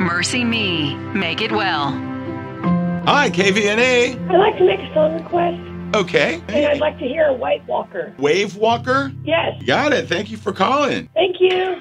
Mercy Me. Make it well. Hi, KVNA. I'd like to make a song request, Okay. and I'd like to hear a White Walker. Wave Walker? Yes. Got it. Thank you for calling. Thank you.